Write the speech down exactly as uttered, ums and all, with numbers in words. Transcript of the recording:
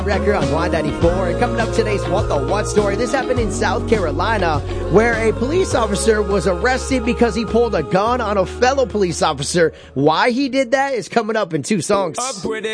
Record on Y ninety-four. And coming up today's What the What story. This happened in South Carolina, where a police officer was arrested because he pulled a gun on a fellow police officer. Why he did that is coming up in two songs.